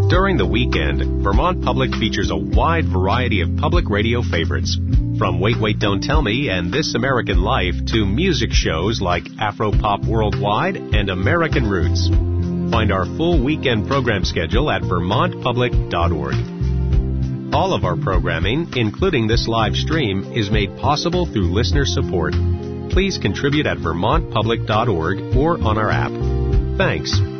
During the weekend, Vermont Public features a wide variety of public radio favorites, from Wait, Wait, Don't Tell Me and This American Life to music shows like Afro-Pop Worldwide and American Roots. Find our full weekend program schedule at vermontpublic.org. All of our programming, including this live stream, is made possible through listener support. Please contribute at vermontpublic.org or on our app. Thanks.